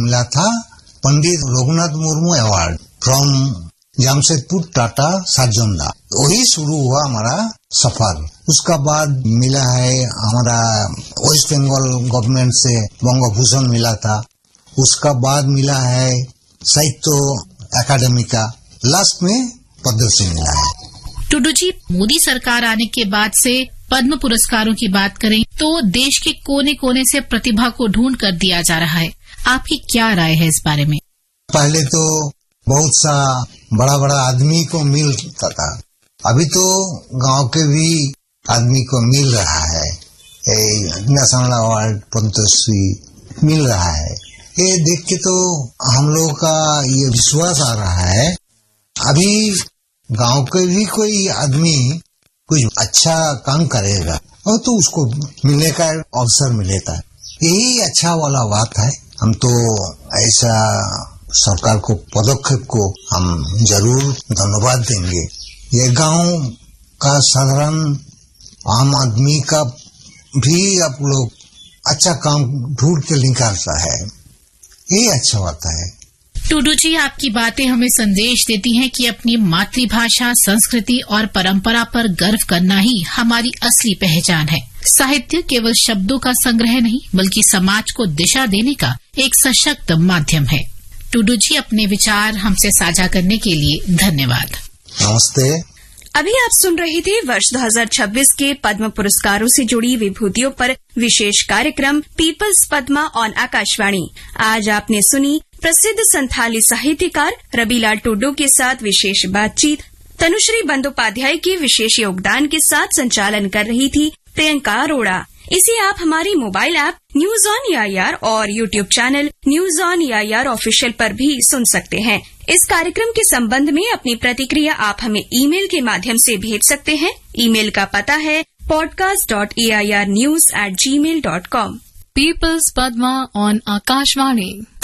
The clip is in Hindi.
मिला था पंडित रघुनाथ मुर्मू अवार्ड फ्रॉम जमशेदपुर टाटा साजोंदा। वही शुरू हुआ हमारा सफर। उसका बाद मिला है हमारा वेस्ट बंगाल गवर्नमेंट से बंग भूषण मिला था। उसका बाद मिला है साहित्य अकादमी का। लास्ट में पद्मश्री मिला है। टुडू जी, मोदी सरकार आने के बाद से पद्म पुरस्कारों की बात करें तो देश के कोने कोने से प्रतिभा को ढूंढ कर दिया जा रहा है। आपकी क्या राय है इस बारे में? पहले तो बहुत सा बड़ा बड़ा आदमी को मिलता था, अभी तो गांव के भी आदमी को मिल रहा है। नेशनल अवार्ड पद्मश्री मिल रहा है। ये देख के तो हम लोगों का ये विश्वास आ रहा है अभी गांव के भी कोई आदमी कुछ अच्छा काम करेगा और तो उसको मिलने का अवसर मिलेगा। यही अच्छा वाला बात है। हम तो ऐसा सरकार को पदक्षेप को हम जरूर धन्यवाद देंगे। ये गांव का साधारण आम आदमी का भी आप लोग अच्छा काम ढूंढ के निकालता है, यही अच्छा बात है। टुडू जी, आपकी बातें हमें संदेश देती हैं कि अपनी मातृभाषा, संस्कृति और परंपरा पर गर्व करना ही हमारी असली पहचान है। साहित्य केवल शब्दों का संग्रह नहीं बल्कि समाज को दिशा देने का एक सशक्त माध्यम है। टुडू जी, अपने विचार हमसे साझा करने के लिए धन्यवाद। नमस्ते। अभी आप सुन रहे थे वर्ष 2026 के पद्म पुरस्कारों से जुड़ी विभूतियों पर विशेष कार्यक्रम पीपल्स पद्मा ऑन आकाशवाणी। आज आपने सुनी प्रसिद्ध संथाली साहित्यकार रबीलाल टुडू के साथ विशेष बातचीत। तनुश्री बंदोपाध्याय के विशेष योगदान के साथ संचालन कर रही थी प्रियंका अरोड़ा। इसे आप हमारी mobile app news on EIR और YouTube channel news on EIR official पर भी सुन सकते हैं। इस कार्यक्रम के संबंध में अपनी प्रतिक्रिया आप हमें ईमेल के माध्यम से भेज सकते हैं। ईमेल का पता है podcast.airnews@gmail.com। People's Padma on Akashvani।